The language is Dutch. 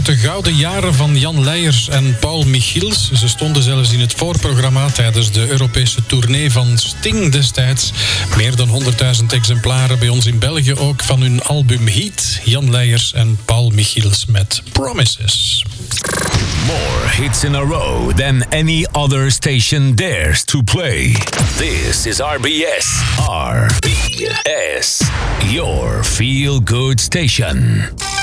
de gouden jaren van Jan Leijers en Paul Michiels. Ze stonden zelfs in het voorprogramma tijdens de Europese tournee van Sting destijds. Meer dan 100.000 exemplaren bij ons in België ook van hun album Heat. Jan Leijers en Paul Michiels met Promises. More hits in a row than any other station dares to play. This is RBS. RBS, your feel-good station.